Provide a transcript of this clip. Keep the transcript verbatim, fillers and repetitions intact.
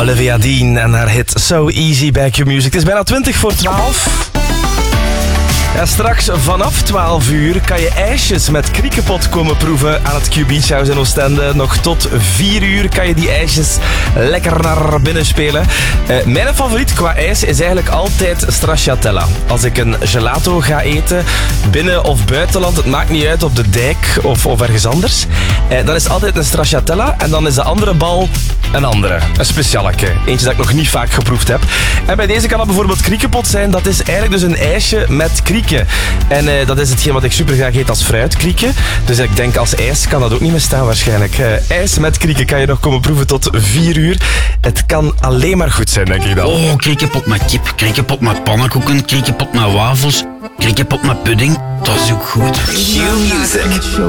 Olivia Dean en haar hit So Easy bij Q-Music. Het is bijna twintig voor twaalf. Ja, straks vanaf twaalf uur kan je ijsjes met kriekepot komen proeven aan het Q Beach House in Oostende. Nog tot vier uur kan je die ijsjes lekker naar binnen spelen. Uh, mijn favoriet qua ijs is eigenlijk altijd stracciatella. Als ik een gelato ga eten, binnen of buitenland, het maakt niet uit, op de dijk of, of ergens anders. Uh, dan is het altijd een stracciatella en dan is de andere bal een andere. Een specialeke. Eentje dat ik nog niet vaak geproefd heb. En bij deze kan dat bijvoorbeeld kriekepot zijn. Dat is eigenlijk dus een ijsje met krieken. En uh, dat is hetgeen wat ik super graag eet als fruitkrieken. Dus ik denk als ijs kan dat ook niet meer staan waarschijnlijk. Uh, ijs met krieken kan je nog komen proeven tot vier uur. Het kan alleen maar goed zijn, denk ik dan. Oh, kriekepot met kip, kriekepot met pannenkoeken, kriekepot met wafels, kriekepot met pudding. Dat is ook goed. Q-Music.